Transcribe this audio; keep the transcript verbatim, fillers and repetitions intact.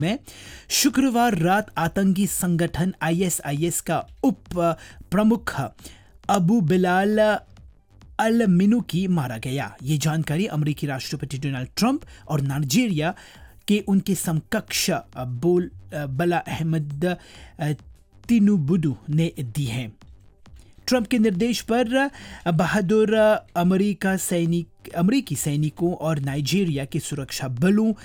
में शुक्रवार रात आतंकी संगठन आईएसआईएस का उप प्रमुख अबू बिलाल अल मिनुकी मारा गया। ये जानकारी अमेरिकी राष्ट्रपति डोनाल्ड ट्रंप और नाइजीरिया के उनके समकक्ष बोल बला अहमद तिनुबुदु ने दी है। ट्रंप के निर्देश पर बहादुर अमेरिका सैनिक अमेरिकी सैनिकों और नाइजीरिया के सुरक्षा बलों